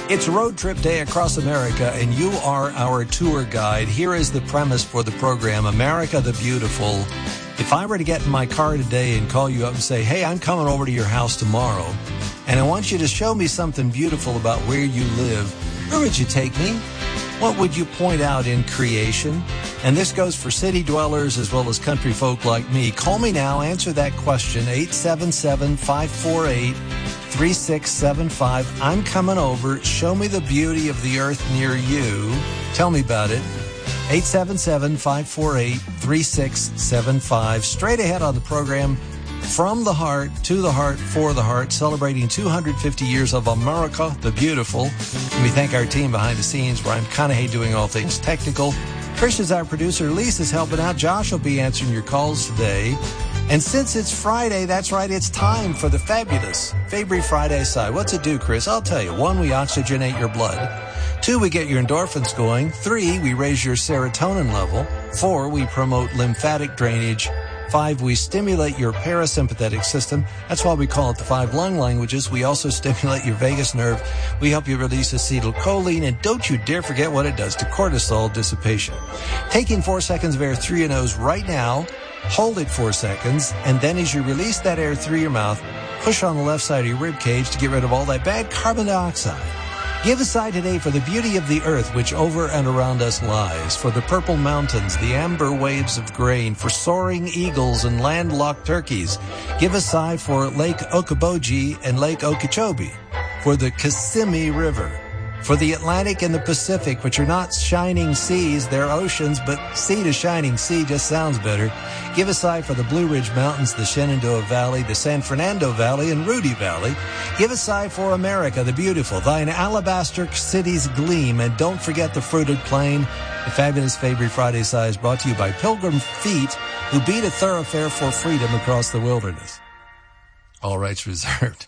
It's Road Trip Day across America, and you are our tour guide. Here is the premise for the program, America the Beautiful. If I were to get in my car today and call you up and say, hey, I'm coming over to your house tomorrow, and I want you to show me something beautiful about where you live, where would you take me? What would you point out in creation? And this goes for city dwellers as well as country folk like me. Call me now. Answer that question. 877-548-3675. I'm coming over. Show me the beauty of the earth near you. Tell me about it. 877-548-3675. Straight ahead on the program, From the Heart, to the Heart, for the Heart, celebrating 250 years of America the Beautiful. Let me thank our team behind the scenes, Brian McConaughey doing all things technical. Trish is our producer. Lisa's helping out. Josh will be answering your calls today. And since it's Friday, that's right, it's time for the fabulous Fabry Friday side. What's it do, Chris? I'll tell you. 1, we oxygenate your blood. 2, we get your endorphins going. 3, we raise your serotonin level. 4, we promote lymphatic drainage. 5, we stimulate your parasympathetic system. That's why we call it the 5 lung languages. We also stimulate your vagus nerve. We help you release acetylcholine. And don't you dare forget what it does to cortisol dissipation. Taking 4 seconds of air through your nose right now. Hold it 4 seconds. And then as you release that air through your mouth, push on the left side of your rib cage to get rid of all that bad carbon dioxide. Give a sigh today for the beauty of the earth which over and around us lies, for the purple mountains, the amber waves of grain, for soaring eagles and landlocked turkeys. Give a sigh for Lake Okoboji and Lake Okeechobee, for the Kissimmee River, for the Atlantic and the Pacific, which are not shining seas, they're oceans, but sea to shining sea just sounds better. Give a sigh for the Blue Ridge Mountains, the Shenandoah Valley, the San Fernando Valley, and Rudy Valley. Give a sigh for America the Beautiful, thine alabaster cities gleam, and don't forget the fruited plain. The fabulous Fabry Friday sigh is brought to you by Pilgrim Feet, who beat a thoroughfare for freedom across the wilderness. All rights reserved.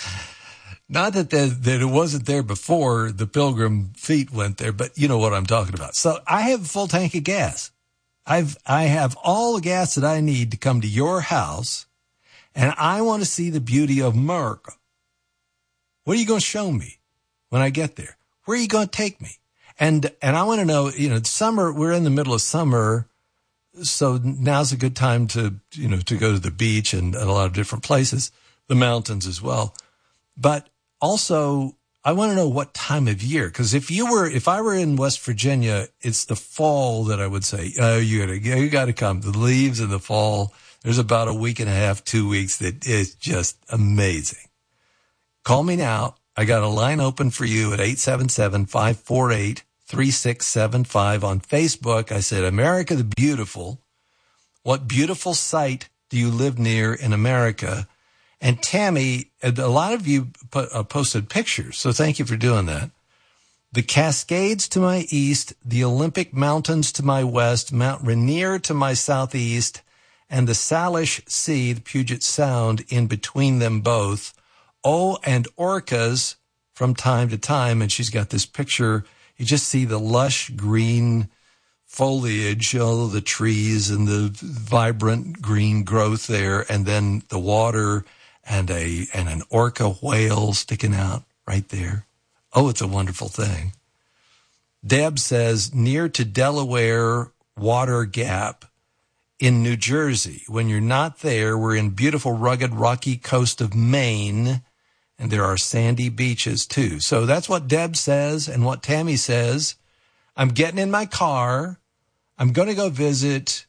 Not that it wasn't there before the Pilgrim Feet went there, but you know what I'm talking about. So I have a full tank of gas. I have all the gas that I need to come to your house, and I want to see the beauty of America. What are you going to show me when I get there? Where are you going to take me? And I want to know, summer, we're in the middle of summer, so now's a good time to go to the beach and a lot of different places, the mountains as well. But also, I want to know what time of year, because if I were in West Virginia, it's the fall that I would say, oh, you got to come. The leaves in the fall, there's about a week and a half, 2 weeks that is just amazing. Call me now. I got a line open for you at 877-548-3675 on Facebook. I said, America the Beautiful. What beautiful site do you live near in America? And Tammy, a lot of you posted pictures, so thank you for doing that. The Cascades to my east, the Olympic Mountains to my west, Mount Rainier to my southeast, and the Salish Sea, the Puget Sound, in between them both. Oh, and orcas from time to time, and she's got this picture. You just see the lush green foliage, all the trees and the vibrant green growth there, and then the water and an orca whale sticking out right there. Oh, it's a wonderful thing. Deb says, near to Delaware Water Gap in New Jersey. When you're not there, we're in beautiful, rugged, rocky coast of Maine, and there are sandy beaches too. So that's what Deb says and what Tammy says. I'm getting in my car. I'm going to go visit.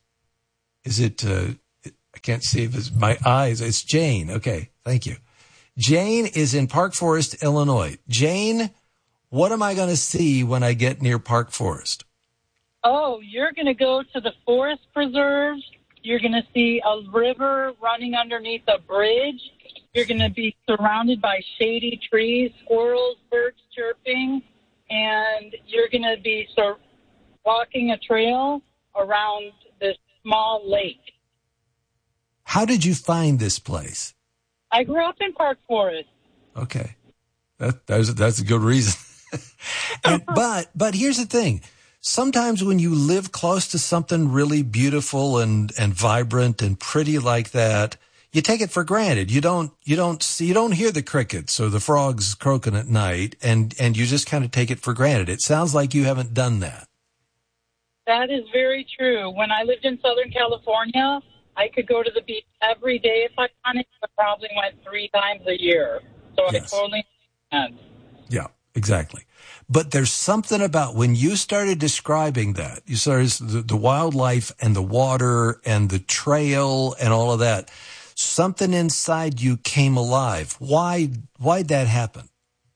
I can't see if it's my eyes. It's Jane. Okay, thank you. Jane is in Park Forest, Illinois. Jane, what am I going to see when I get near Park Forest? Oh, you're going to go to the forest preserves. You're going to see a river running underneath a bridge. You're going to be surrounded by shady trees, squirrels, birds chirping, and you're going to be walking a trail around this small lake. How did you find this place? I grew up in Park Forest. Okay. That's a good reason. But here's the thing. Sometimes when you live close to something really beautiful and vibrant and pretty like that, you take it for granted. You don't hear the crickets or the frogs croaking at night, and you just kind of take it for granted. It sounds like you haven't done that. That is very true. When I lived in Southern California, I could go to the beach every day if I wanted. I probably went 3 times a year. So yes. I totally understand. Yeah, exactly. But there's something about when you started describing that, you started the wildlife and the water and the trail and all of that, something inside you came alive. Why'd that happen?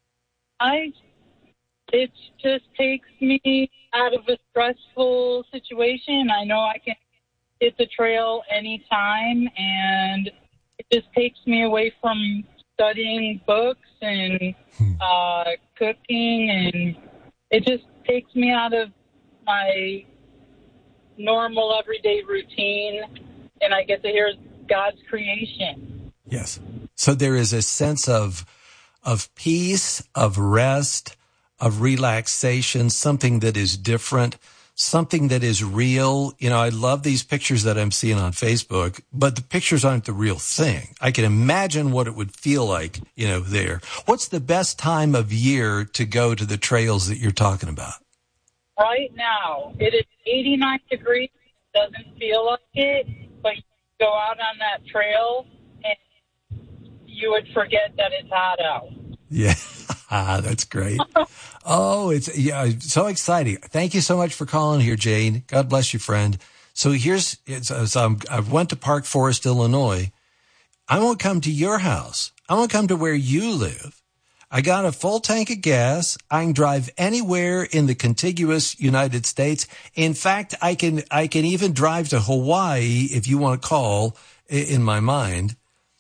It just takes me out of a stressful situation. I know I can hit the trail anytime, and it just takes me away from studying books and cooking, and it just takes me out of my normal everyday routine, and I get to hear God's creation. Yes. So there is a sense of peace, of rest, of relaxation, something that is different, something that is real. You know, I love these pictures that I'm seeing on Facebook, but the pictures aren't the real thing. I can imagine what it would feel like, you know, there. What's the best time of year to go to the trails that you're talking about? Right now, it is 89 degrees. It doesn't feel like it, but you go out on that trail and you would forget that it's hot out. Yeah. That's great. Oh, it's so exciting. Thank you so much for calling here, Jane. God bless you, friend. So I went to Park Forest, Illinois. I won't come to your house. I won't come to where you live. I got a full tank of gas. I can drive anywhere in the contiguous United States. In fact, I can even drive to Hawaii if you want to call in my mind.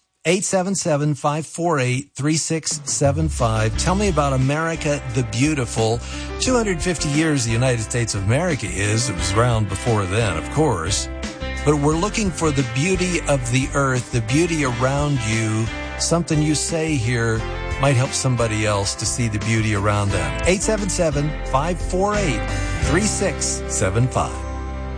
877-548-3675. Tell me about America the Beautiful. 250 years the United States of America is. It was around before then, of course. But we're looking for the beauty of the earth, the beauty around you. Something you say here might help somebody else to see the beauty around them. 877-548-3675.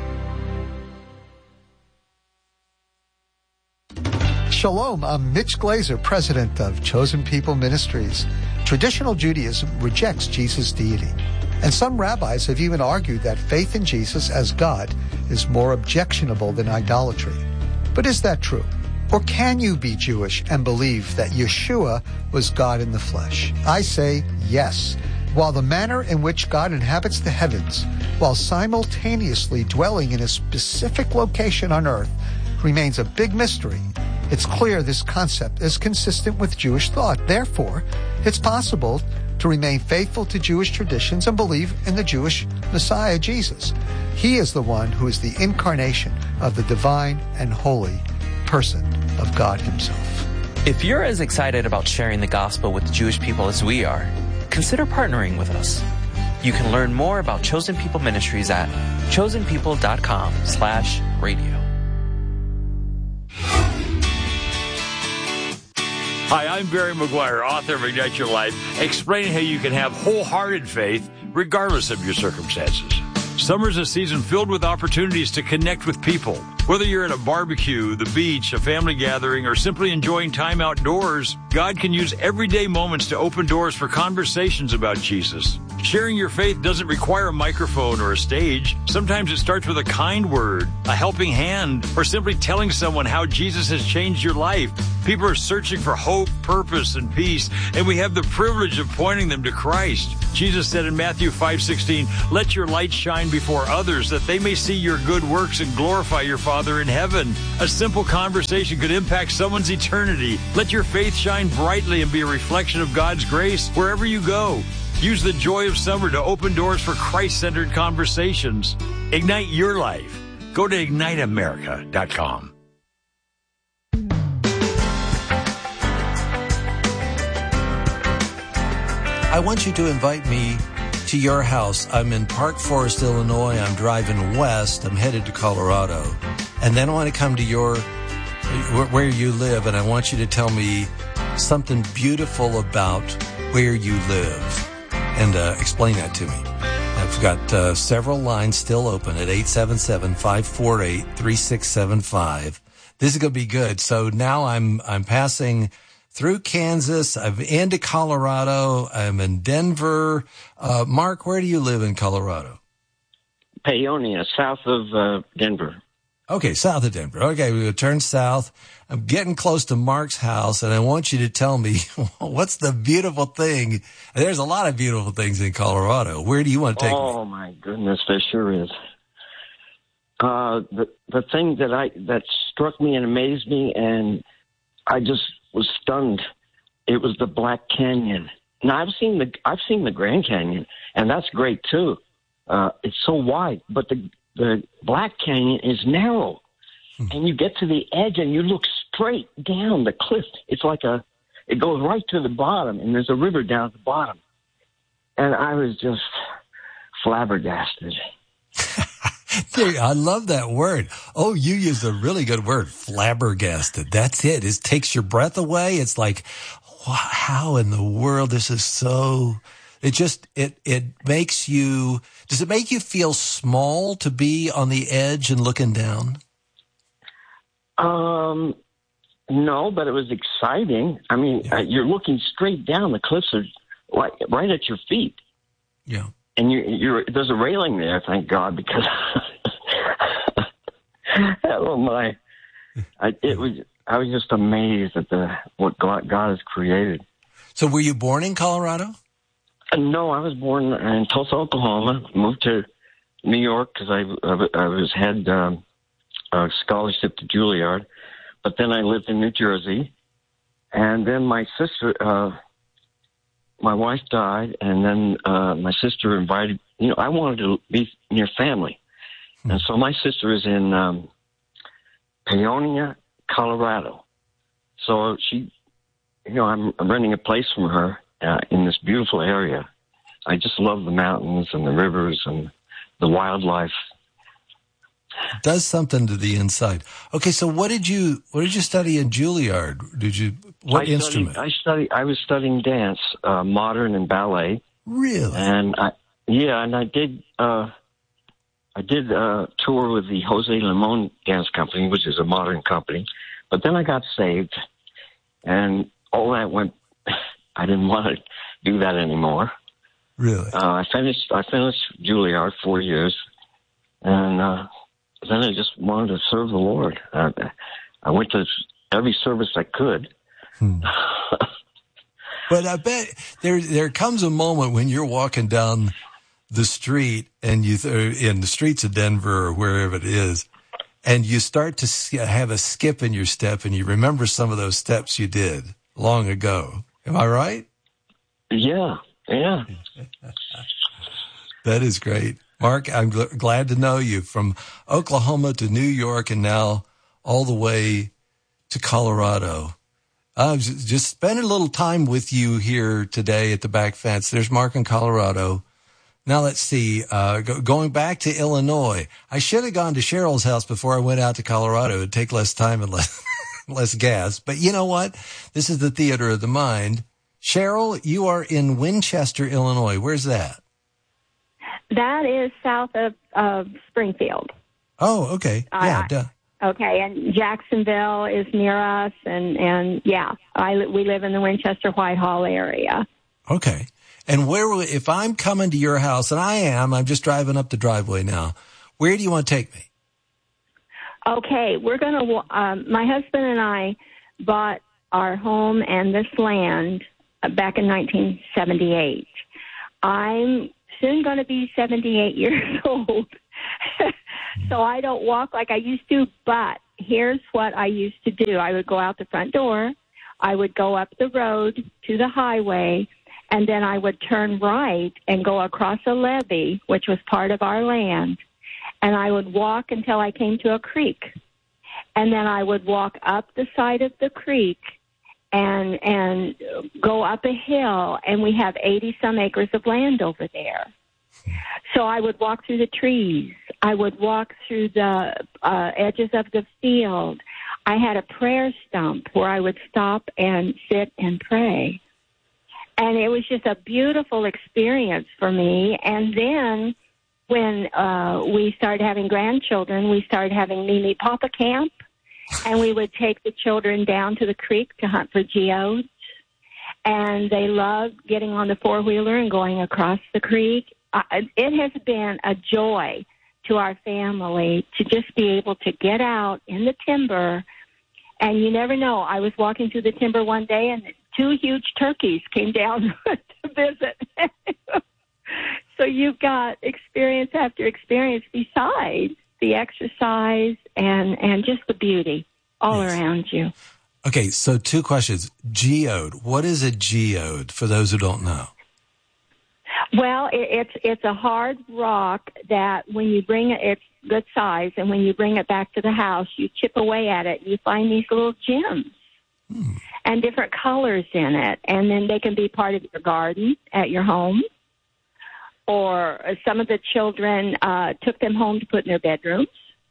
Shalom, I'm Mitch Glazer, president of Chosen People Ministries. Traditional Judaism rejects Jesus' deity, and some rabbis have even argued that faith in Jesus as God is more objectionable than idolatry. But is that true? Or can you be Jewish and believe that Yeshua was God in the flesh? I say yes. While the manner in which God inhabits the heavens, while simultaneously dwelling in a specific location on earth, remains a big mystery, it's clear this concept is consistent with Jewish thought. Therefore, it's possible to remain faithful to Jewish traditions and believe in the Jewish Messiah, Jesus. He is the one who is the incarnation of the divine and holy person of God himself. If you're as excited about sharing the gospel with Jewish people as we are, consider partnering with us. You can learn more about Chosen People Ministries at chosenpeople.com/radio. Hi, I'm Barry McGuire, author of Ignite Your Life, explaining how you can have wholehearted faith regardless of your circumstances. Summer's a season filled with opportunities to connect with people. Whether you're at a barbecue, the beach, a family gathering, or simply enjoying time outdoors, God can use everyday moments to open doors for conversations about Jesus. Sharing your faith doesn't require a microphone or a stage. Sometimes it starts with a kind word, a helping hand, or simply telling someone how Jesus has changed your life. People are searching for hope, purpose, and peace, and we have the privilege of pointing them to Christ. Jesus said in Matthew 5:16, "Let your light shine before others, that they may see your good works and glorify your Father in heaven." A simple conversation could impact someone's eternity. Let your faith shine brightly and be a reflection of God's grace wherever you go. Use the joy of summer to open doors for Christ-centered conversations. Ignite your life. Go to IgniteAmerica.com. I want you to invite me to your house. I'm in Park Forest, Illinois. I'm driving west. I'm headed to Colorado. And then I want to come to where you live, and I want you to tell me something beautiful about where you live and explain that to me. I've got several lines still open at 877-548-3675. This is going to be good. So now I'm passing through Kansas. I'm into Colorado. I'm in Denver. Mark, where do you live in Colorado? Paonia, south of Denver. Okay, south of Denver. Okay, we will turn south. I'm getting close to Mark's house, and I want you to tell me what's the beautiful thing. There's a lot of beautiful things in Colorado. Where do you want to take me? Oh, my goodness, there sure is. The thing that struck me and amazed me, and I just was stunned, it was the Black Canyon. Now, I've seen the Grand Canyon, and that's great, too. It's so wide, but the Black Canyon is narrow, and you get to the edge and you look straight down the cliff. It's like it goes right to the bottom, and there's a river down at the bottom. And I was just flabbergasted. Dude, I love that word. Oh, you used a really good word, flabbergasted. That's it. It takes your breath away. It's like, wow, how in the world this is so... It makes you, does it make you feel small to be on the edge and looking down? No, but it was exciting. I mean, you're looking straight down. The cliffs are right at your feet. Yeah. And there's a railing there, thank God, because oh my, I was just amazed at what God has created. So were you born in Colorado? No, I was born in Tulsa, Oklahoma. Moved to New York because I had a scholarship to Juilliard, but then I lived in New Jersey, and then my sister, my wife died, and then my sister invited. I wanted to be near family, and so my sister is in Paonia, Colorado. So I'm renting a place from her. In this beautiful area. I just love the mountains and the rivers and the wildlife. It does something to the inside. Okay, so what did you study in Juilliard? What instrument? I was studying dance, modern and ballet. Really? And I did a tour with the Jose Limon Dance Company, which is a modern company. But then I got saved, and all that went. I didn't want to do that anymore. Really? I finished Juilliard 4 years, and then I just wanted to serve the Lord. I went to every service I could. But I bet there comes a moment when you're walking down the street and in the streets of Denver or wherever it is, and you start to have a skip in your step, and you remember some of those steps you did long ago. Am I right? Yeah. That is great. Mark, I'm glad to know you from Oklahoma to New York and now all the way to Colorado. I was just spending a little time with you here today at the back fence. There's Mark in Colorado. Now let's see, going back to Illinois. I should have gone to Cheryl's house before I went out to Colorado. It'd take less time and less gas. But you know what? This is the theater of the mind. Cheryl, you are in Winchester, Illinois. Where's that? That is south of Springfield. Oh, okay. Okay, and Jacksonville is near us, and we live in the Winchester Whitehall area. Okay. And if I'm coming to your house, and I'm just driving up the driveway now, where do you want to take me? Okay, we're going to, my husband and I bought our home and this land back in 1978. I'm soon going to be 78 years old, so I don't walk like I used to, but here's what I used to do. I would go out the front door, I would go up the road to the highway, and then I would turn right and go across a levee, which was part of our land, and I would walk until I came to a creek. And then I would walk up the side of the creek and go up a hill, and we have 80-some acres of land over there. So I would walk through the trees. I would walk through the edges of the field. I had a prayer stump where I would stop and sit and pray. And it was just a beautiful experience for me. And then when we started having grandchildren, we started having Mimi Papa Camp. and we would take the children down to the creek to hunt for geodes. And they loved getting on the four-wheeler and going across the creek. It has been a joy to our family to just be able to get out in the timber. And you never know. I was walking through the timber one day, and 2 huge turkeys came down to visit. So you've got experience after experience besides the exercise and just the beauty all around you. Okay, so 2 questions. Geode. What is a geode for those who don't know? Well, it's a hard rock that when you bring it, it's good size, and when you bring it back to the house, you chip away at it, you find these little gems and different colors in it, and then they can be part of your garden at your home, or some of the children took them home to put in their bedrooms.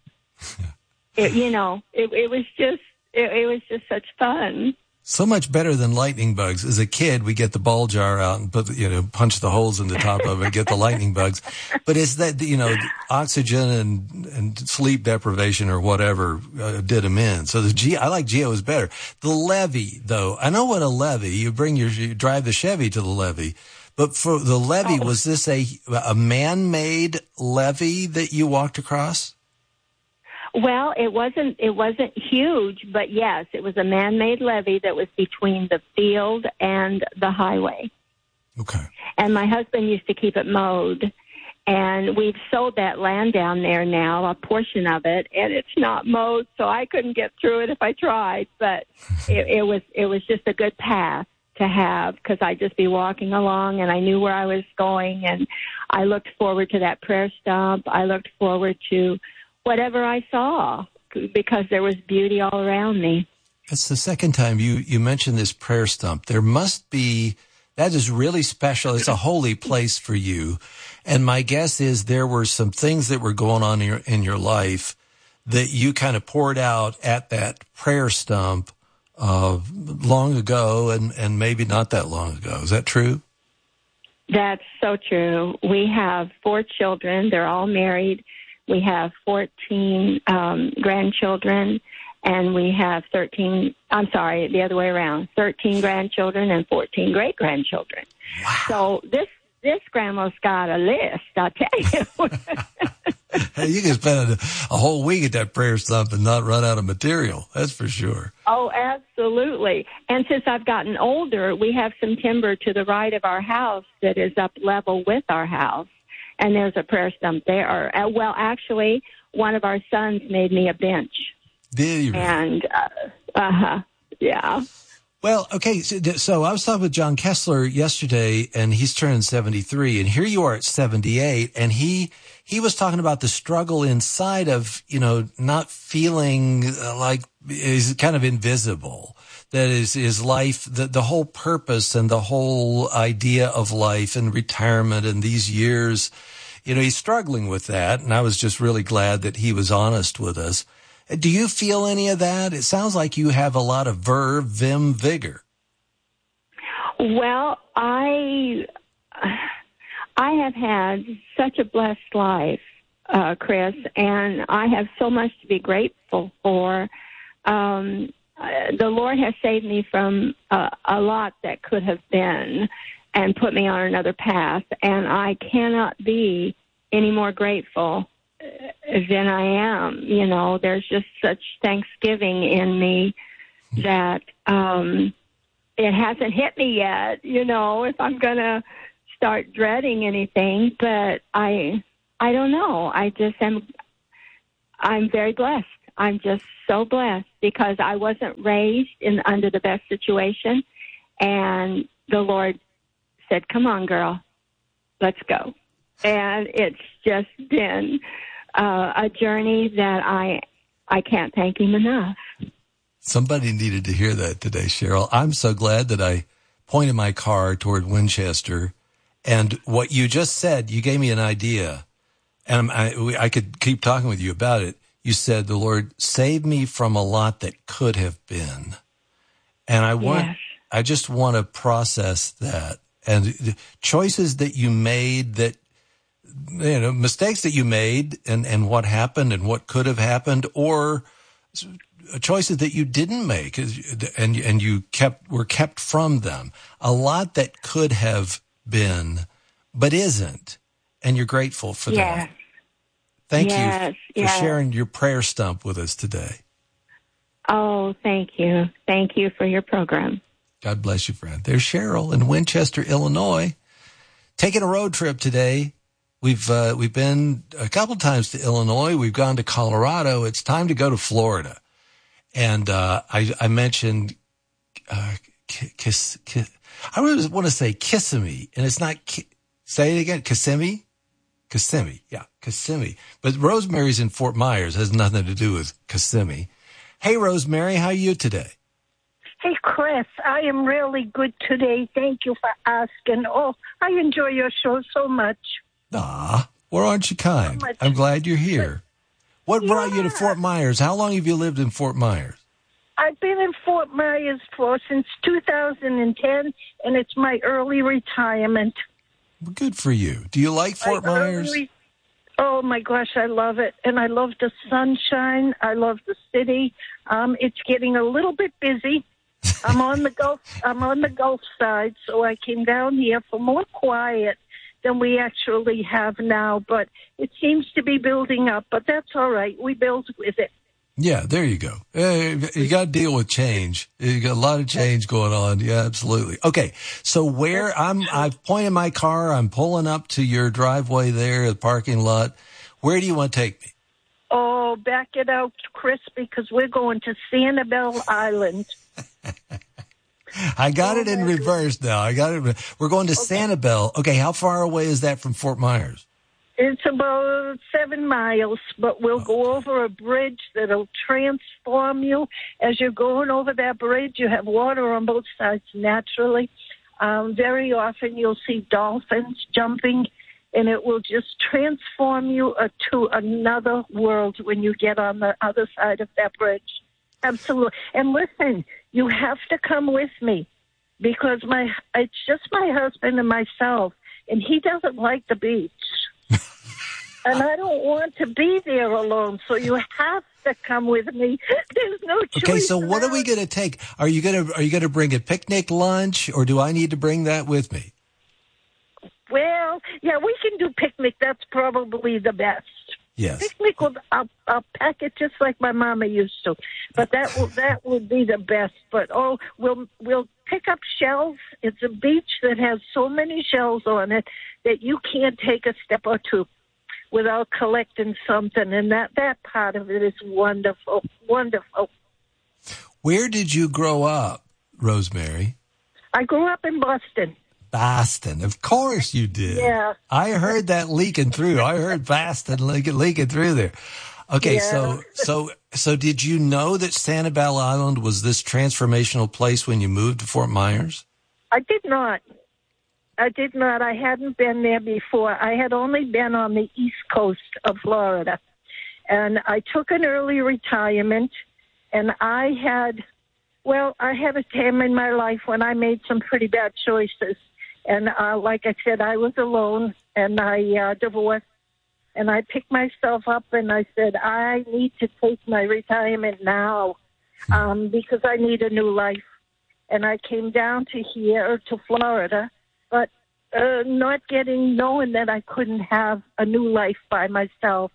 It was just such fun. So much better than lightning bugs. As a kid, we get the ball jar out and punch the holes in the top of it and get the lightning bugs. But it's that, oxygen and sleep deprivation or whatever did them in. So I like geos better. The levee, though, I know what a levee, you drive the Chevy to the levee. But for the levee, was this a man-made levee that you walked across? Well, it wasn't huge, but yes, it was a man-made levee that was between the field and the highway. Okay. And my husband used to keep it mowed, and we've sold that land down there now, a portion of it, and it's not mowed, so I couldn't get through it if I tried, but it was just a good path to have, because I'd just be walking along, and I knew where I was going, and I looked forward to that prayer stump. I looked forward to whatever I saw, because there was beauty all around me. That's the second time you mentioned this prayer stump. There must be, that is really special. It's a holy place for you. And my guess is there were some things that were going on in your life that you kind of poured out at that prayer stump long ago and maybe not that long ago. Is that true? That's so true. We have 4 children. They're all married. We have 14 grandchildren, and we have 13 grandchildren and 14 great-grandchildren. Wow. So this grandma's got a list, I'll tell you. Hey, you can spend a whole week at that prayer stump and not run out of material. That's for sure. Oh, absolutely. And since I've gotten older, we have some timber to the right of our house that is up level with our house. And there's a prayer stump there. Well, actually, one of our sons made me a bench. Did you? And, yeah. Well, okay, so I was talking with John Kessler yesterday, and he's turning 73, and here you are at 78, and he was talking about the struggle inside of, not feeling like is kind of invisible. That is his life, the whole purpose and the whole idea of life and retirement and these years, he's struggling with that. And I was just really glad that he was honest with us. Do you feel any of that? It sounds like you have a lot of verve, vim, vigor. Well, I have had such a blessed life, Chris, and I have so much to be grateful for. The Lord has saved me from a lot that could have been and put me on another path, and I cannot be any more grateful than I am. There's just such thanksgiving in me that it hasn't hit me yet, if I'm going to start dreading anything, but I don't know. I'm very blessed. I'm just so blessed because I wasn't raised under the best situation, and the Lord said, "Come on, girl, let's go." And it's just been a journey that I can't thank Him enough. Somebody needed to hear that today, Cheryl. I'm so glad that I pointed my car toward Winchester, and what you just said, you gave me an idea, and I could keep talking with you about it. You said, the Lord saved me from a lot that could have been. And I just want to process that. And the choices that you made that, mistakes that you made and what happened and what could have happened, or choices that you didn't make, and you were kept from them. A lot that could have been, but isn't, and you're grateful for that. Thank you for sharing your prayer stump with us today. Oh, thank you. Thank you for your program. God bless you, friend. There's Cheryl in Winchester, Illinois, taking a road trip today. We've been a couple times to Illinois. We've gone to Colorado. It's time to go to Florida. And I mentioned I always want to say Kissimmee, and it's not. Say it again, Kissimmee. Kissimmee, yeah, Kissimmee. But Rosemary's in Fort Myers. Has nothing to do with Kissimmee. Hey, Rosemary, how are you today? Hey, Chris, I am really good today. Thank you for asking. Oh, I enjoy your show so much. Well, aren't you kind? So I'm glad you're here. What brought you to Fort Myers? How long have you lived in Fort Myers? I've been in Fort Myers since 2010, and it's my early retirement. Well, good for you. Do you like Fort Myers? Oh, my gosh, I love it. And I love the sunshine. I love the city. It's getting a little bit busy. I'm on the Gulf side, so I came down here for more quiet than we actually have now. But it seems to be building up, but that's all right. We build with it. Yeah, there you go. You got to deal with change. You got a lot of change going on. Yeah, absolutely. Okay, so I've pointed my car. I'm pulling up to your driveway there, the parking lot. Where do you want to take me? Oh, back it out, Chris, because we're going to Sanibel Island. I got it in reverse now. We're going to Sanibel. Okay, how far away is that from Fort Myers? It's about 7 miles, but we'll go over a bridge that'll transform you. As you're going over that bridge, you have water on both sides naturally. Very often you'll see dolphins jumping, and it will just transform you to another world when you get on the other side of that bridge. Absolutely. And listen, you have to come with me because it's just my husband and myself, and he doesn't like the beach. And I don't want to be there alone, so you have to come with me. There's no choice. Okay, so what are we going to take? Are you going to bring a picnic lunch, or do I need to bring that with me? Well, yeah, we can do picnic. That's probably the best. Yes. Picnic I'll pack it just like my mama used to, but that would be the best. But we'll pick up shells. It's a beach that has so many shells on it that you can't take a step or two without collecting something, and that part of it is wonderful, wonderful. Where did you grow up, Rosemary? I grew up in Boston. Boston, of course you did. Yeah. I heard that leaking through. I heard Boston leaking through there. Okay, yeah. so did you know that Sanibel Island was this transformational place when you moved to Fort Myers? I did not. I hadn't been there before. I had only been on the East Coast of Florida. And I took an early retirement, and I had a time in my life when I made some pretty bad choices. And like I said, I was alone, and I divorced. And I picked myself up, and I said, I need to take my retirement now because I need a new life. And I came down to here, to Florida, but not knowing that I couldn't have a new life by myself.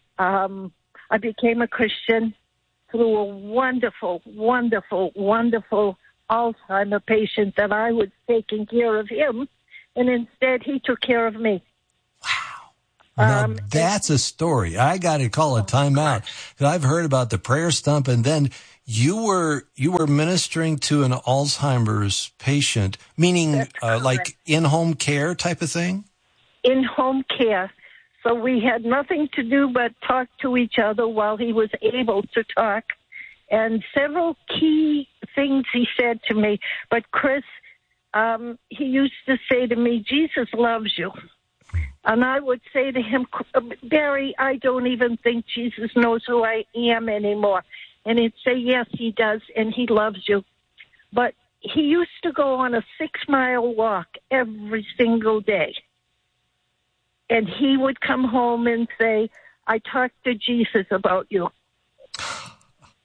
I became a Christian through a wonderful, wonderful, wonderful Alzheimer patient that I was taking care of him, and instead he took care of me. Wow. Now, that's a story. I got to call a timeout. I've heard about the prayer stump, and then you were ministering to an Alzheimer's patient, meaning like in-home care type of thing? In-home care. So we had nothing to do but talk to each other while he was able to talk. And several key things he said to me. But Chris, he used to say to me, Jesus loves you. And I would say to him, Barry, I don't even think Jesus knows who I am anymore. And he'd say, yes, he does, and he loves you. But he used to go on a 6-mile walk every single day. And he would come home and say, I talked to Jesus about you.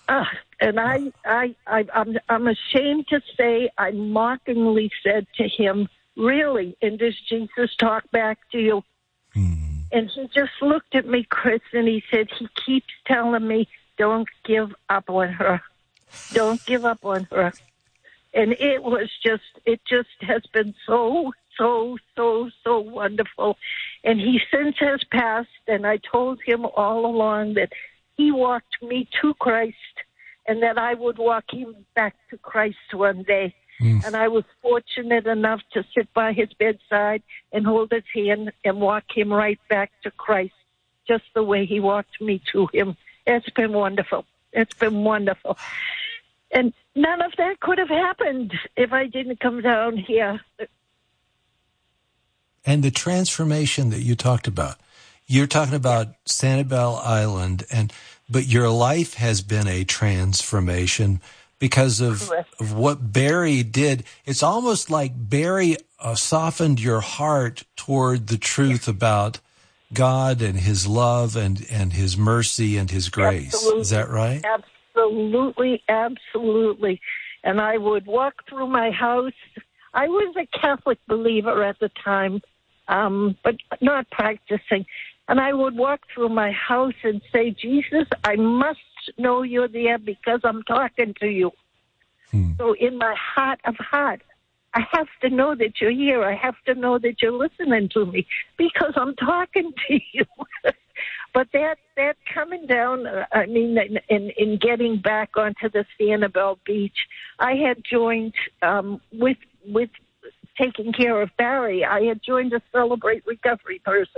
And I'm ashamed to say I mockingly said to him, "Really? And does Jesus talk back to you?" And he just looked at me, Chris, and he said, "He keeps telling me, don't give up on her. Don't give up on her." And it just has been so wonderful. And he since has passed, and I told him all along that he walked me to Christ and that I would walk him back to Christ one day. And I was fortunate enough to sit by his bedside and hold his hand and walk him right back to Christ, just the way he walked me to him. It's been wonderful. It's been wonderful. And none of that could have happened if I didn't come down here. And the transformation that you talked about, you're talking about Sanibel Island, but your life has been a transformation because of what Barry did. It's almost like Barry softened your heart toward the truth about God and his love and his mercy and his grace. Absolutely. Is that right? Absolutely. And I would walk through my house. I was a Catholic believer at the time, but not practicing. And I would walk through my house and say, "Jesus, I must know you're there because I'm talking to you." So in my heart of hearts, I have to know that you're here. I have to know that you're listening to me because I'm talking to you. But that coming down, in getting back onto the Sanibel Beach, I had joined with taking care of Barry. I had joined a Celebrate Recovery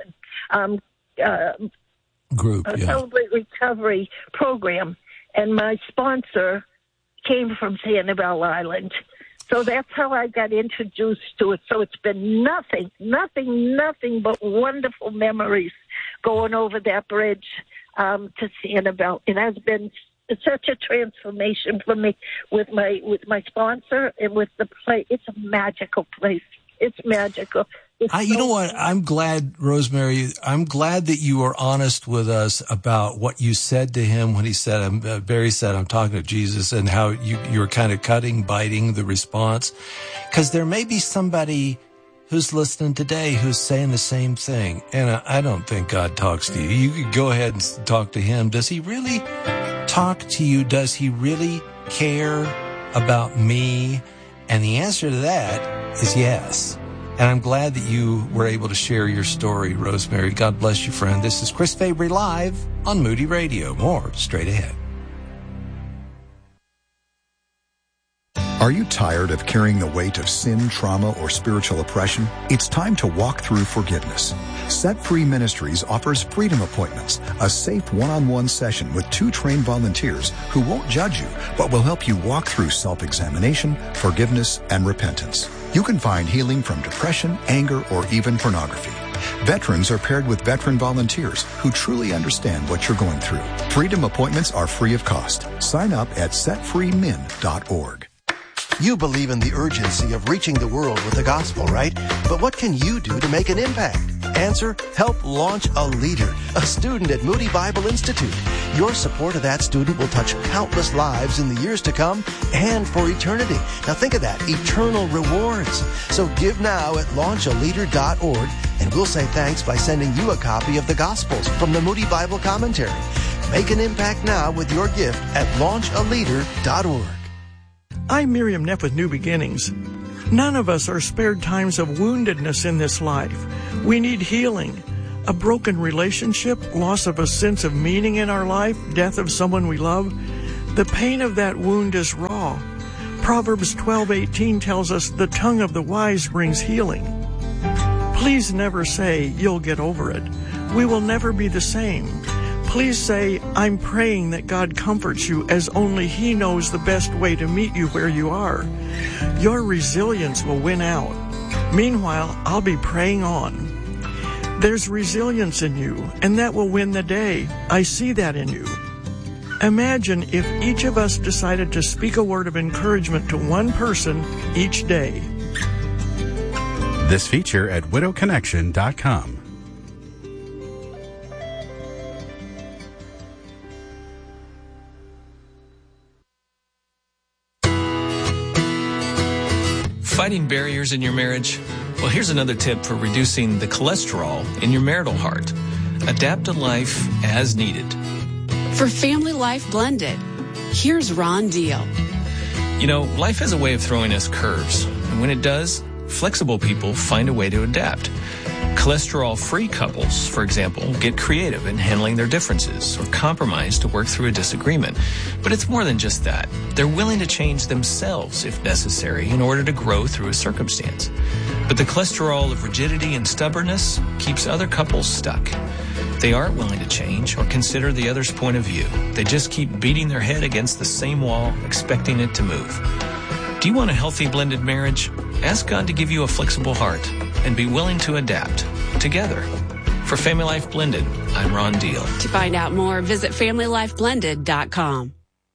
Celebrate Recovery program, and my sponsor came from Sanibel Island. So that's how I got introduced to it. So it's been nothing but wonderful memories going over that bridge to Sanibel. It has been such a transformation for me with my sponsor and with the place. It's a magical place. It's magical. You know what? I'm glad, Rosemary, I'm glad that you were honest with us about what you said to him when he said, Barry said, "I'm talking to Jesus," and how you were kind of biting the response. Because there may be somebody who's listening today who's saying the same thing. And I don't think God talks to you. You could go ahead and talk to him. Does he really talk to you? Does he really care about me? And the answer to that is yes. And I'm glad that you were able to share your story, Rosemary. God bless you, friend. This is Chris Fabry live on Moody Radio. More straight ahead. Are you tired of carrying the weight of sin, trauma, or spiritual oppression? It's time to walk through forgiveness. Set Free Ministries offers Freedom Appointments, a safe one-on-one session with 2 trained volunteers who won't judge you, but will help you walk through self-examination, forgiveness, and repentance. You can find healing from depression, anger, or even pornography. Veterans are paired with veteran volunteers who truly understand what you're going through. Freedom Appointments are free of cost. Sign up at setfreemin.org. You believe in the urgency of reaching the world with the gospel, right? But what can you do to make an impact? Answer, help launch a leader, a student at Moody Bible Institute. Your support of that student will touch countless lives in the years to come and for eternity. Now think of that, eternal rewards. So give now at launchaleader.org, and we'll say thanks by sending you a copy of the Gospels from the Moody Bible Commentary. Make an impact now with your gift at launchaleader.org. I'm Miriam Neff with New Beginnings. None of us are spared times of woundedness in this life. We need healing. A broken relationship, loss of a sense of meaning in our life, death of someone we love. The pain of that wound is raw. Proverbs 12:18 tells us the tongue of the wise brings healing. Please never say, "You'll get over it." We will never be the same. Please say, "I'm praying that God comforts you as only He knows the best way to meet you where you are." Your resilience will win out. Meanwhile, I'll be praying on. There's resilience in you, and that will win the day. I see that in you. Imagine if each of us decided to speak a word of encouragement to one person each day. This feature at widowconnection.com. Fighting barriers in your marriage? Well, here's another tip for reducing the cholesterol in your marital heart. Adapt to life as needed. For Family Life Blended, here's Ron Deal. You know, life has a way of throwing us curves. And when it does, flexible people find a way to adapt. Cholesterol-free couples, for example, get creative in handling their differences or compromise to work through a disagreement. But it's more than just that. They're willing to change themselves if necessary in order to grow through a circumstance. But the cholesterol of rigidity and stubbornness keeps other couples stuck. They aren't willing to change or consider the other's point of view. They just keep beating their head against the same wall, expecting it to move. Do you want a healthy blended marriage? Ask God to give you a flexible heart and be willing to adapt together. For Family Life Blended, I'm Ron Deal. To find out more, visit FamilyLifeBlended.com.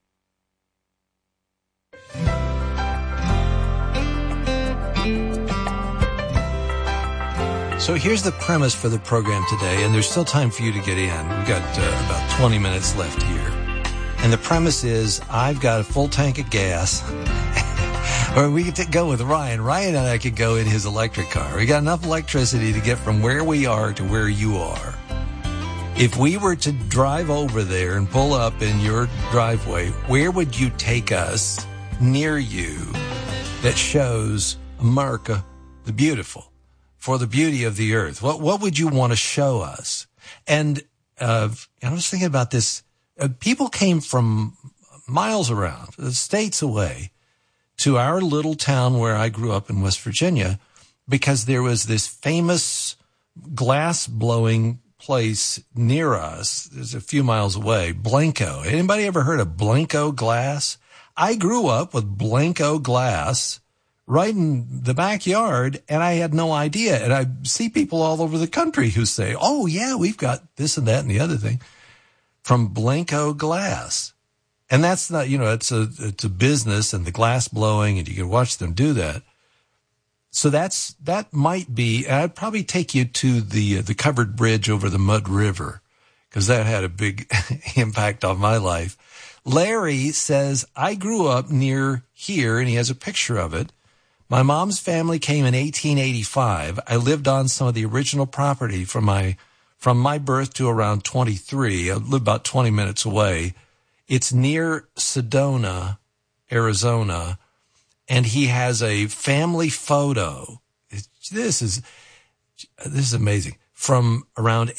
So here's the premise for the program today, and there's still time for you to get in. We've got about 20 minutes left here. And the premise is, I've got a full tank of gas. Or we could go with Ryan. Ryan and I could go in his electric car. We got enough electricity to get from where we are to where you are. If we were to drive over there and pull up in your driveway, where would you take us near you that shows America the beautiful, for the beauty of the earth? What would you want to show us? And I was thinking about this. People came from miles around, states away, to our little town where I grew up in West Virginia, because there was this famous glass blowing place near us. It's a few miles away, Blanco. Anybody ever heard of Blanco glass? I grew up with Blanco glass right in the backyard, and I had no idea. And I see people all over the country who say, oh yeah, we've got this and that and the other thing from Blanco glass. And that's not, it's a business, and the glass blowing, and you can watch them do that. So that might be, I'd probably take you to the covered bridge over the Mud River, because that had a big impact on my life. Larry says, I grew up near here, and he has a picture of it. My mom's family came in 1885. I lived on some of the original property from my birth to around 23. I lived about 20 minutes away. It's near Sedona, Arizona, and he has a family photo. This is amazing. From around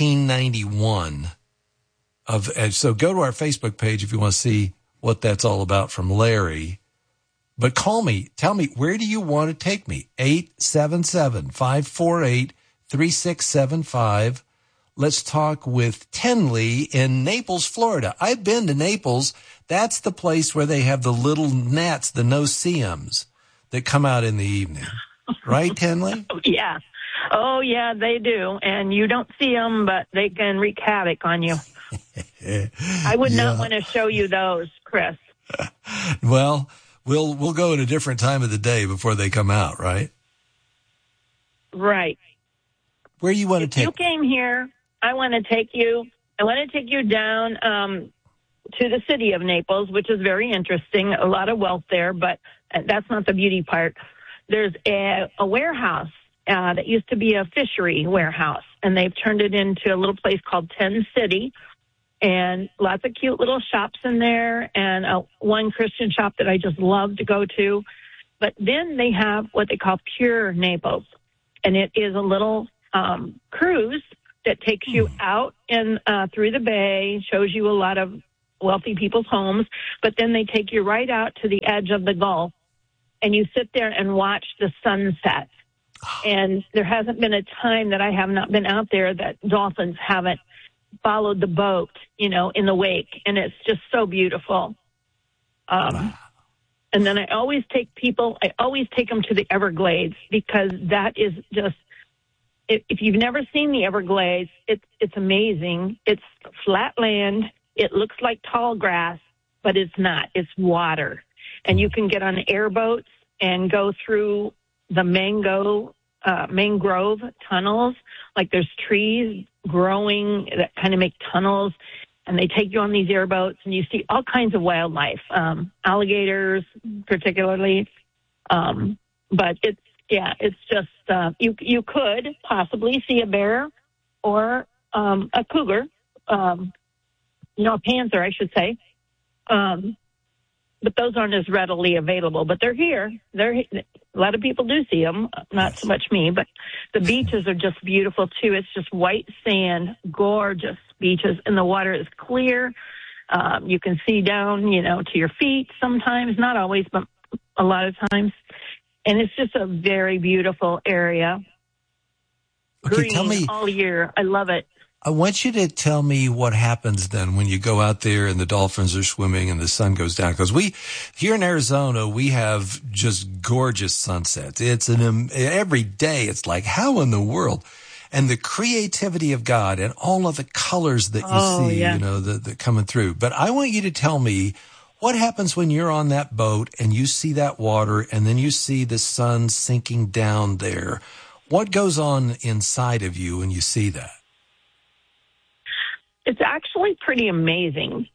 1891. So go to our Facebook page if you want to see what that's all about from Larry. But call me. Tell me, where do you want to take me? 877-548-3675. Let's talk with Tenley in Naples, Florida. I've been to Naples. That's the place where they have the little gnats, the no-see-ums, that come out in the evening. Right, Tenley? Yeah. Oh, yeah, they do. And you don't see them, but they can wreak havoc on you. I would not want to show you those, Chris. Well, we'll go at a different time of the day before they come out, right? Right. Where you want to take? You came here. I want to take you down to the city of Naples, which is very interesting. A lot of wealth there, but that's not the beauty part. There's a warehouse that used to be a fishery warehouse, and they've turned it into a little place called Ten City, and lots of cute little shops in there, and one Christian shop that I just love to go to. But then they have what they call Pure Naples, and it is a little cruise that takes you out and through the bay, shows you a lot of wealthy people's homes, but then they take you right out to the edge of the Gulf, and you sit there and watch the sunset. And there hasn't been a time that I have not been out there that dolphins haven't followed the boat, in the wake, and it's just so beautiful. And then I always take them to the Everglades, because that is just, if you've never seen the Everglades, it's amazing. It's flat land. It looks like tall grass, but it's not. It's water. And you can get on airboats and go through the mangrove tunnels. Like there's trees growing that kind of make tunnels, and they take you on these airboats, and you see all kinds of wildlife, alligators particularly. But it's just, you could possibly see a bear or a cougar, a panther, I should say. But those aren't as readily available. But they're here. A lot of people do see them, not so much me. But the beaches are just beautiful, too. It's just white sand, gorgeous beaches, and the water is clear. You can see down, to your feet sometimes, not always, but a lot of times. And it's just a very beautiful area. Okay, Green tell me, all year. I love it. I want you to tell me what happens then when you go out there and the dolphins are swimming and the sun goes down. Because here in Arizona, we have just gorgeous sunsets. It's every day. It's like, how in the world? And the creativity of God and all of the colors that you see, that coming through. But I want you to tell me what happens when you're on that boat and you see that water and then you see the sun sinking down there. What goes on inside of you when you see that? It's actually pretty amazing.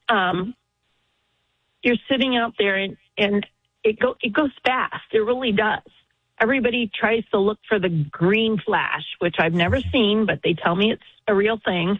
You're sitting out there and it goes fast. It really does. Everybody tries to look for the green flash, which I've never seen, but they tell me it's a real thing.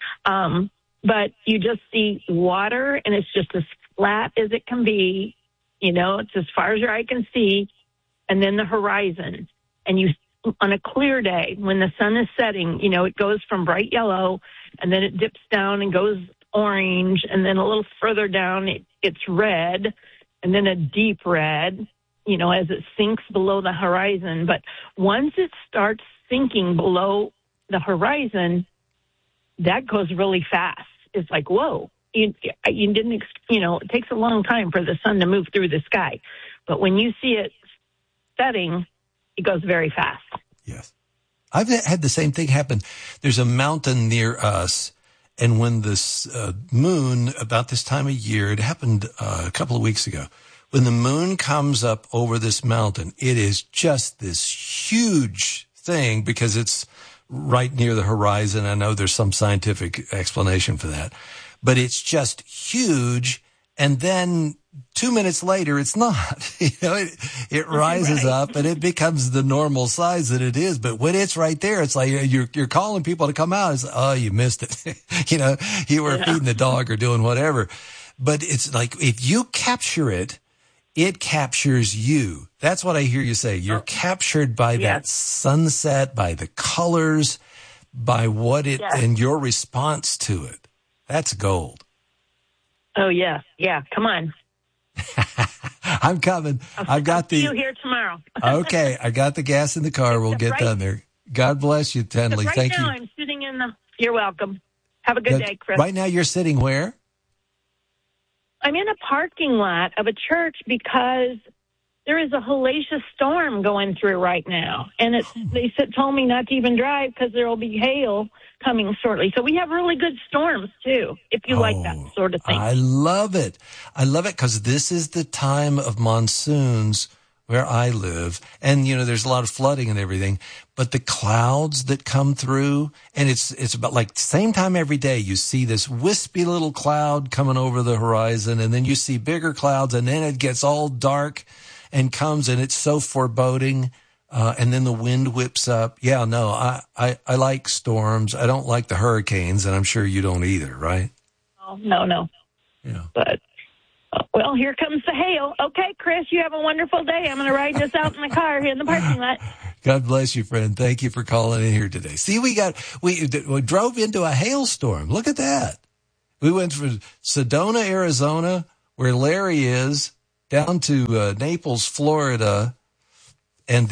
But you just see water, and it's just as flat as it can be. It's as far as your eye can see, and then the horizon. And on a clear day, when the sun is setting, it goes from bright yellow, and then it dips down and goes orange, and then a little further down, it's red, and then a deep red, as it sinks below the horizon. But once it starts sinking below the horizon, that goes really fast. It's like, whoa, you didn't, it takes a long time for the sun to move through the sky. But when you see it setting, it goes very fast. Yes. I've had the same thing happen. There's a mountain near us, and when this moon, about this time of year, it happened a couple of weeks ago, when the moon comes up over this mountain, it is just this huge thing because it's right near the horizon. I know there's some scientific explanation for that, but it's just huge. And then 2 minutes later, it's not, it rises up and it becomes the normal size that it is. But when it's right there, it's like you're calling people to come out. It's like, oh, you missed it. You were feeding the dog or doing whatever. But it's like, if you capture it, it captures you. That's what I hear you say. You're captured by that sunset, by the colors, by what it, and your response to it. That's gold. Oh, yeah. Yeah. Come on. I'm coming. I've got see you here tomorrow. Okay. I got the gas in the car. We'll get done there. God bless you, Tenley. Thank you. Right now I'm sitting you're welcome. Have a good day, Chris. Right now you're sitting where? I'm in a parking lot of a church because there is a hellacious storm going through right now. And they told me not to even drive because there will be hail coming shortly. So we have really good storms, too, if you like that sort of thing. I love it. I love it because this is the time of monsoons where I live. And, there's a lot of flooding and everything. But the clouds that come through, and it's about like same time every day, you see this wispy little cloud coming over the horizon, and then you see bigger clouds, and then it gets all dark and comes, and it's so foreboding. And then the wind whips up. Yeah, no, I like storms. I don't like the hurricanes, and I'm sure you don't either, right? Oh, no. Yeah. But, well, here comes the hail. Okay, Chris, you have a wonderful day. I'm going to ride this out in the car here in the parking lot. God bless you, friend. Thank you for calling in here today. See, we drove into a hailstorm. Look at that. We went from Sedona, Arizona, where Larry is, down to Naples, Florida. And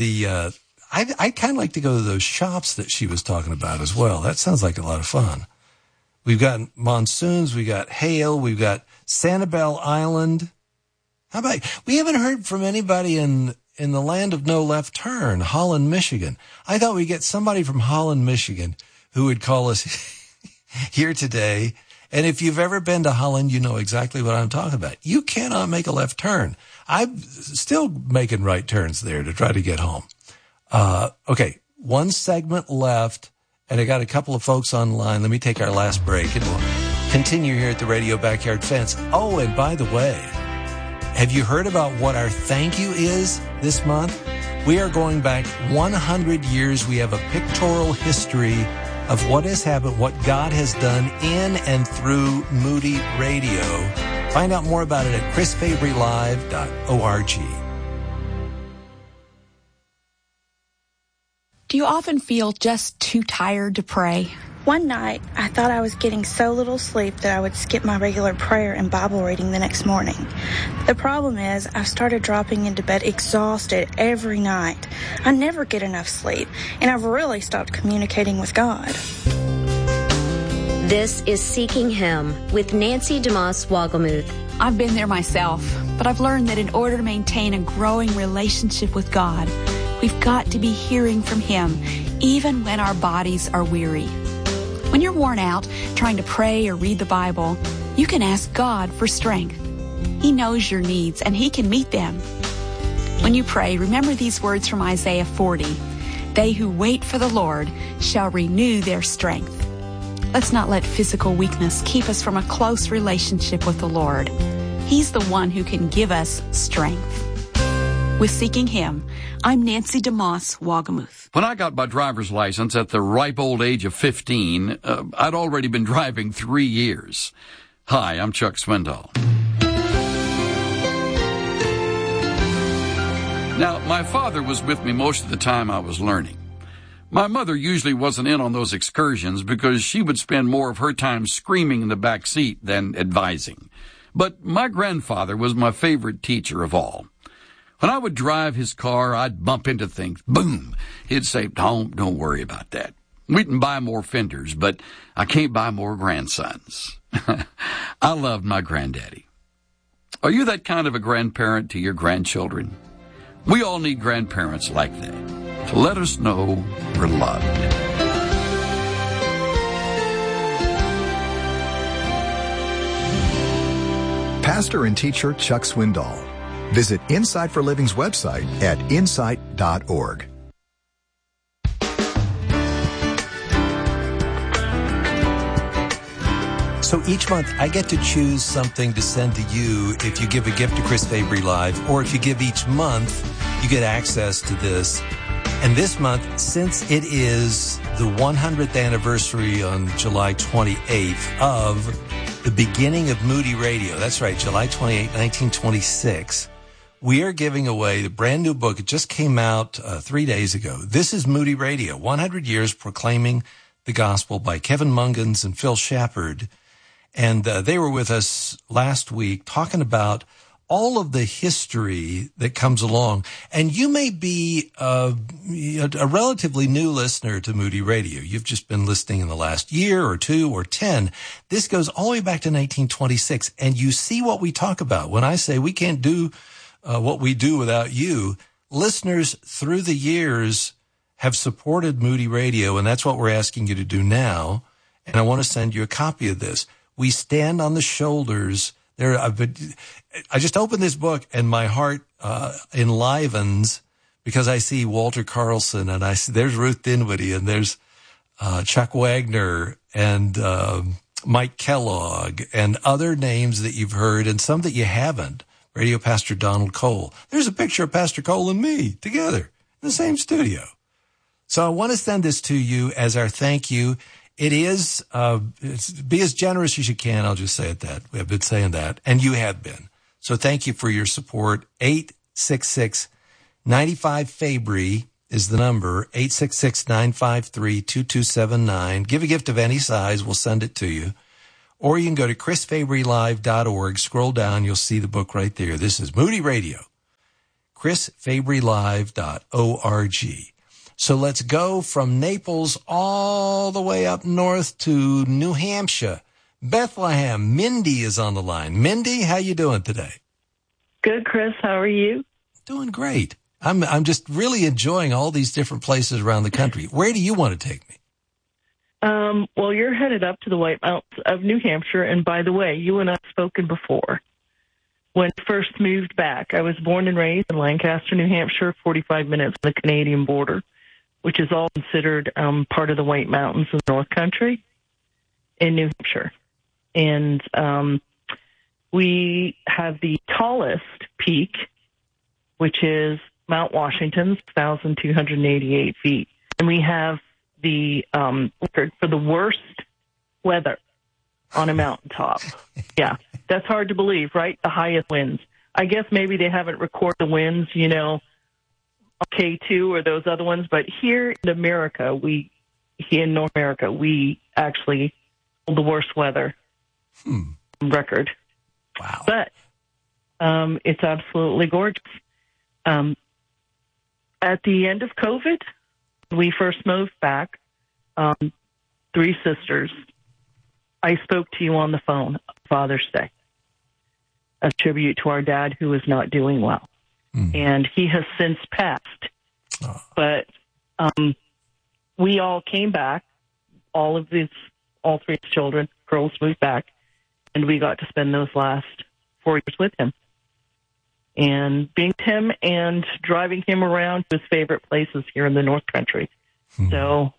I kind of like to go to those shops that she was talking about as well. That sounds like a lot of fun. We've got monsoons, we got hail, we've got Sanibel Island. How about, we haven't heard from anybody in the land of no left turn, Holland, Michigan. I thought we'd get somebody from Holland, Michigan who would call us here today. And if you've ever been to Holland, you know exactly what I'm talking about. You cannot make a left turn. I'm still making right turns there to try to get home. Okay, one segment left, and I got a couple of folks online. Let me take our last break, and we'll continue here at the Radio Backyard Fence. Oh, and by the way, have you heard about what our thank you is this month? We are going back 100 years. We have a pictorial history of what has happened, what God has done in and through Moody Radio. Find out more about it at chrisfabrylive.org. Do you often feel just too tired to pray? One night, I thought I was getting so little sleep that I would skip my regular prayer and Bible reading the next morning. The problem is, I've started dropping into bed exhausted every night. I never get enough sleep, and I've really stopped communicating with God. This is Seeking Him with Nancy DeMoss Wogelmuth. I've been there myself, but I've learned that in order to maintain a growing relationship with God, we've got to be hearing from Him, even when our bodies are weary. When you're worn out trying to pray or read the Bible, you can ask God for strength. He knows your needs and He can meet them. When you pray, remember these words from Isaiah 40. They who wait for the Lord shall renew their strength. Let's not let physical weakness keep us from a close relationship with the Lord. He's the one who can give us strength. With Seeking Him, I'm Nancy DeMoss Wogelmuth. When I got my driver's license at the ripe old age of 15, I'd already been driving 3 years. Hi, I'm Chuck Swindoll. Now, my father was with me most of the time I was learning. My mother usually wasn't in on those excursions because she would spend more of her time screaming in the back seat than advising. But my grandfather was my favorite teacher of all. When I would drive his car, I'd bump into things. Boom! He'd say, don't worry about that. We can buy more fenders, but I can't buy more grandsons. I loved my granddaddy. Are you that kind of a grandparent to your grandchildren? We all need grandparents like that. So let us know we're loved. Pastor and teacher Chuck Swindoll. Visit Insight for Living's website at insight.org. So each month, I get to choose something to send to you if you give a gift to Chris Fabry Live, or if you give each month, you get access to this. And this month, since it is the 100th anniversary on July 28th of the beginning of Moody Radio, that's right, July 28, 1926, we are giving away the brand new book. It just came out 3 days ago. This is Moody Radio, 100 Years Proclaiming the Gospel by Kevin Mungans and Phil Shepard. And they were with us last week talking about all of the history that comes along. And you may be a relatively new listener to Moody Radio. You've just been listening in the last year or 2 or 10. This goes all the way back to 1926. And you see what we talk about. When I say we can't do what we do without you, listeners through the years have supported Moody Radio, and that's what we're asking you to do now. And I want to send you a copy of this. We stand on the shoulders. I just opened this book, and my heart enlivens because I see Walter Carlson, and there's Ruth Dinwiddie, and there's Chuck Wagner, and Mike Kellogg, and other names that you've heard, and some that you haven't. Radio Pastor Donald Cole. There's a picture of Pastor Cole and me together in the same studio. So I want to send this to you as our thank you. It is, be as generous as you can. I'll just say it that. We have been saying that, and you have been. So thank you for your support. 866-95-FABRY is the number. 866-953-2279. Give a gift of any size. We'll send it to you. Or you can go to chrisfabrylive.org. Scroll down. You'll see the book right there. This is Moody Radio. chrisfabrylive.org. So let's go from Naples all the way up north to New Hampshire. Bethlehem. Mindy is on the line. Mindy, how you doing today? Good, Chris. How are you? Doing great. I'm just really enjoying all these different places around the country. Where do you want to take me? Well, you're headed up to the White Mountains of New Hampshire, and by the way, you and I have spoken before. When I first moved back, I was born and raised in Lancaster, New Hampshire, 45 minutes from the Canadian border, which is all considered part of the White Mountains of the North Country in New Hampshire. And we have the tallest peak, which is Mount Washington, 1,288 feet. And we have the record for the worst weather on a mountaintop. Yeah, that's hard to believe, right? The highest winds. I guess maybe they haven't recorded the winds, you know, K2 or those other ones, but here in America, here in North America, we actually hold the worst weather record. Wow. But it's absolutely gorgeous. At the end of COVID, we first moved back, 3 sisters. I spoke to you on the phone Father's Day, a tribute to our dad who is not doing well. And he has since passed. But we all came back, all 3 children, girls moved back, and we got to spend those last 4 years with him. And being with him and driving him around to his favorite places here in the North Country. So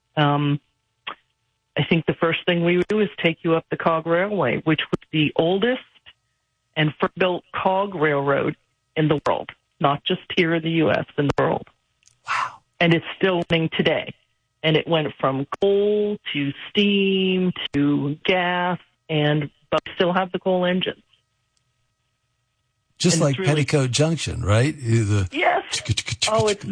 I think the first thing we would do is take you up the Cog Railway, which was the oldest and first built cog railroad in the world, not just here in the U.S., in the world. Wow. And it's still running today. And it went from coal to steam to gas, but we still have the coal engines. Just like Petticoat Junction, right? Yes. Oh, it's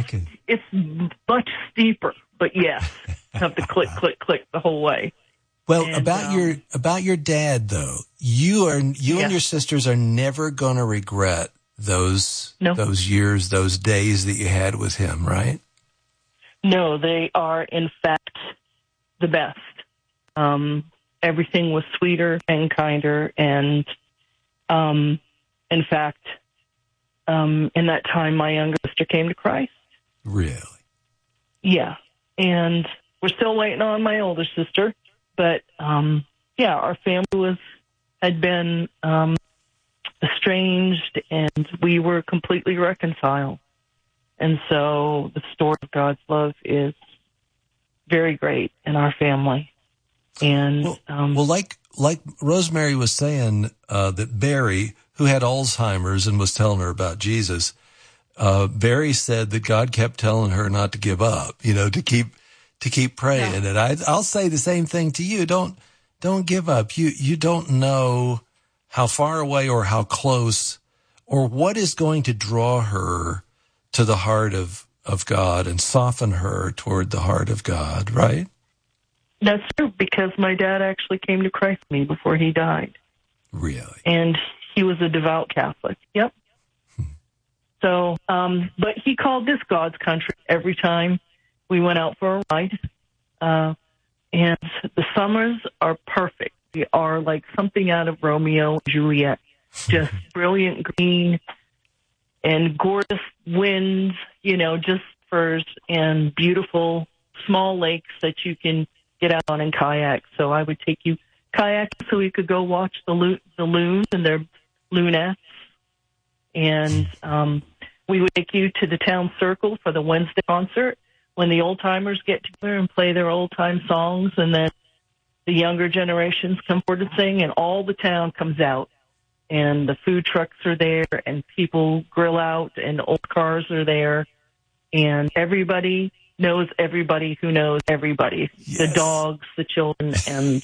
much steeper, but yes, have to click, click, click the whole way. Well, and, about your dad though, you and your sisters are never going to regret those years, those days that you had with him, right? No, they are in fact the best. Everything was sweeter and kinder, and in fact, in that time, my younger sister came to Christ. Really? Yeah. And we're still waiting on my older sister. But, our family had been estranged, and we were completely reconciled. And so the story of God's love is very great in our family. And like Rosemary was saying, that Barry, who had Alzheimer's and was telling her about Jesus, Barry said that God kept telling her not to give up, to keep praying. Yeah. And I'll say the same thing to you. Don't give up. You don't know how far away or how close or what is going to draw her to the heart of God and soften her toward the heart of God, right? That's true, because my dad actually came to Christ with me before he died. Really? And he was a devout Catholic. Yep. So, but he called this God's country every time we went out for a ride. And the summers are perfect. They are like something out of Romeo and Juliet. Just brilliant green and gorgeous winds, just firs and beautiful small lakes that you can get out on in kayaks. So I would take you kayaking so we could go watch the loons and their lunettes. And we would take you to the town circle for the Wednesday concert when the old timers get together and play their old time songs, and then the younger generations come forward to sing, and all the town comes out, and the food trucks are there, and people grill out, and old cars are there, and everybody knows everybody who knows everybody. Yes. The dogs, the children, and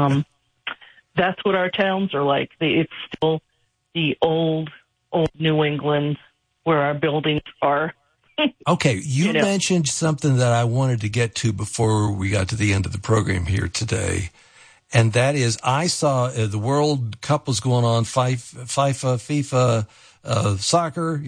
that's what our towns are like. It's still the old New England where our buildings are. Okay, you mentioned something that I wanted to get to before we got to the end of the program here today, and that is I saw the World Cup was going on, FIFA soccer.